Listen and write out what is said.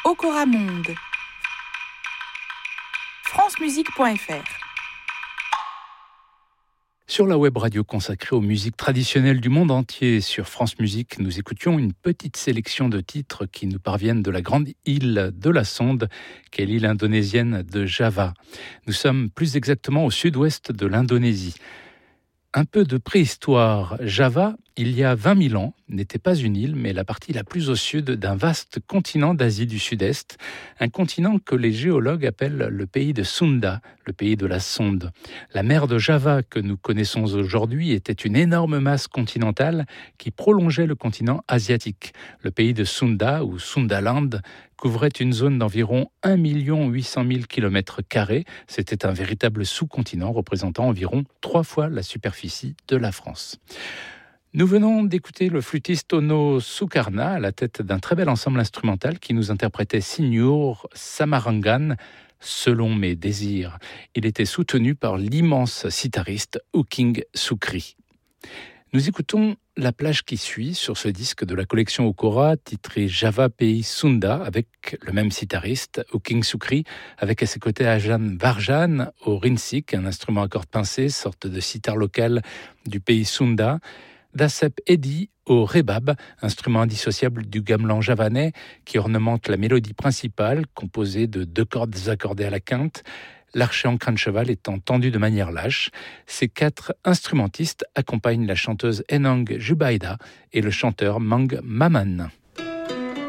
Okora Monde. francemusique.fr. Sur la web radio consacrée aux musiques traditionnelles du monde entier, sur France Musique, nous écoutions une petite sélection de titres qui nous parviennent de la grande île de la Sonde, qu'est l'île indonésienne de Java. Nous sommes plus exactement au sud-ouest de l'Indonésie. Un peu de préhistoire. Java, il y a 20 000 ans, n'était pas une île, mais la partie la plus au sud d'un vaste continent d'Asie du Sud-Est, un continent que les géologues appellent le pays de Sunda, le pays de la sonde. La mer de Java que nous connaissons aujourd'hui était une énorme masse continentale qui prolongeait le continent asiatique. Le pays de Sunda, ou Sundaland, couvrait une zone d'environ 1 800 000 km². C'était un véritable sous-continent représentant environ 3 fois la superficie de la France. Nous venons d'écouter le flûtiste Ono Sukarna à la tête d'un très bel ensemble instrumental qui nous interprétait Signor Samarangan, Selon mes désirs. Il était soutenu par l'immense sitariste Uking Sukri. Nous écoutons La plage qui suit sur ce disque de la collection Okora titré Java Pays Sunda avec le même sitariste Uking Sukri, avec à ses côtés Ajan Varjan au rinsik, un instrument à cordes pincées, sorte de sitar local du pays Sunda, Dasep Edi au rebab, instrument indissociable du gamelan javanais qui ornemente la mélodie principale, composée de 2 cordes accordées à la quinte, l'archet en crin de cheval étant tendu de manière lâche. Ces 4 instrumentistes accompagnent la chanteuse Enang Jubaida et le chanteur Mang Maman.